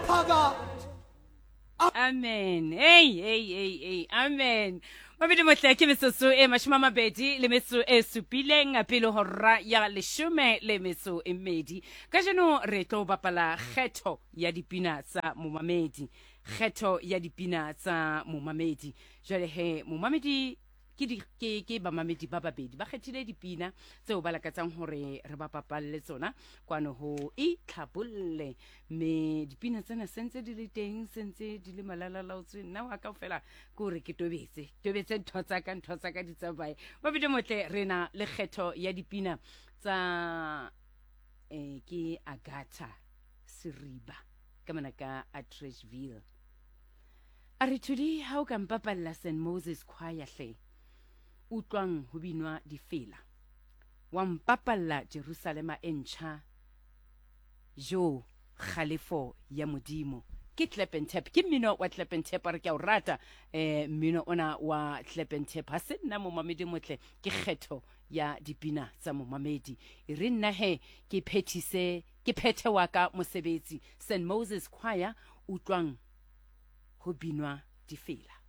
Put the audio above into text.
Amen. Hey, amen. Mabedi motle ke metso e mashimamabedi le metso e supileng pele hora ya leshome le metso e mmedi. Ka jeno re tlo bapala kgetho ya dipina tsa momamedi. Kgetho ya dipina tsa momamedi. Jwale he momamedi ke ba mamedi ba babedi ba kgethile dipina tseo ba lakatsang hore re ba papalle tsona kwano ho itlhabolle me dipina tsena sentse di le teng sentse di le malalalaotswe nna wa kaofela ke hore ke tobetse ntho tsa ka di tsamaye ba bide motle rena le kgetho ya dipina tsa ke Agatha Siriba ka manaka a Trashville a re tudi ha o ka mpapalla St Moses Choir hle utlwang ho binwa difela wa mpapalla Jerusalema e ntjha jo khalefo ya modimo ke clap and tap ke mmino wa clap and tap re ke o rata mmino ona wa clap and tap ha se nna momamedi motle ke kgetho ya dipina tsa momamedi e re nna he ke phethe wa ka mosebetsi St Moses Choir utlwang ho binwa difela.